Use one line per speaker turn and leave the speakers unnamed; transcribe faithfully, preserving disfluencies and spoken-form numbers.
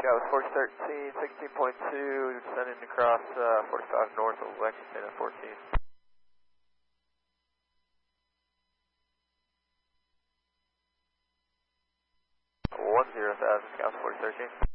Scott was forty thirteen, sixteen point two, descending across uh, forty-five north of Lexington at fourteen. one zero thousand, Scott was forty thirteen.